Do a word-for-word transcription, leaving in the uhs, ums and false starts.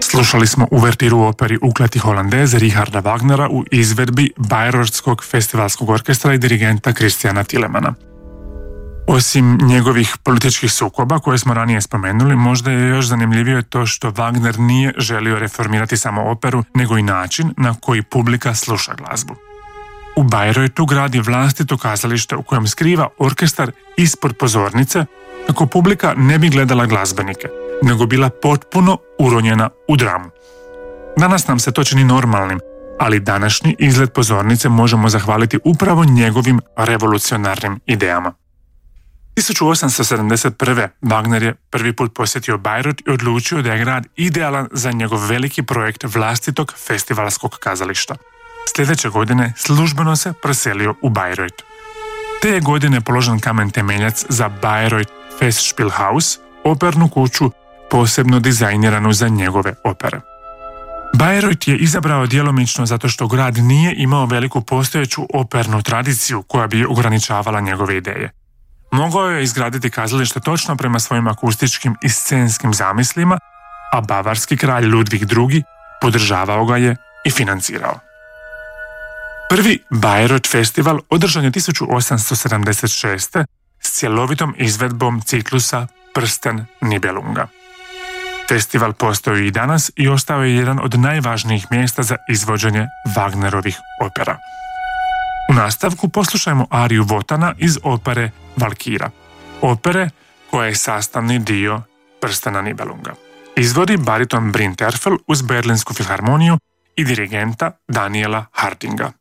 Slušali smo uvertiru u operi Ukleti Holandez Richarda Wagnera u izvedbi Bayreuthskog festivalskog orkestra i dirigenta Christiana Tillemana. Osim njegovih političkih sukoba koje smo ranije spomenuli, možda je još zanimljivije to što Wagner nije želio reformirati samo operu, nego i način na koji publika sluša glazbu. U Bayreuthu gradi vlastito kazalište u kojem skriva orkestar ispod pozornice kako publika ne bi gledala glazbenike, nego bila potpuno uronjena u dramu. Danas nam se to čini normalnim, ali današnji izgled pozornice možemo zahvaliti upravo njegovim revolucionarnim idejama. tisuću osamsto sedamdeset prve. Wagner je prvi put posjetio Bayreuth i odlučio da je grad idealan za njegov veliki projekt vlastitog festivalskog kazališta. Sljedeće godine službeno se preselio u Bayreuth. Te je godine položen kamen temeljac za Bayreuth Festspielhaus, opernu kuću posebno dizajniranu za njegove opere. Bayreuth je izabrao djelomično zato što grad nije imao veliku postojeću opernu tradiciju koja bi ograničavala njegove ideje. Mogao je izgraditi kazalište točno prema svojim akustičkim i scenskim zamislima, a bavarski kralj Ludvig drugi. podržavao ga je i financirao. Prvi Bayreuth festival održan je tisuću osamsto sedamdeset šeste. s cjelovitom izvedbom ciklusa Prsten Nibelunga. Festival postoji i danas i ostao je jedan od najvažnijih mjesta za izvođenje Wagnerovih opera. U nastavku poslušajmo ariju Votana iz opere Valkira, opere koja je sastavni dio Prstena Nibelunga. Izvodi bariton Bryn Terfel uz Berlinsku filharmoniju i dirigenta Daniela Hartinga.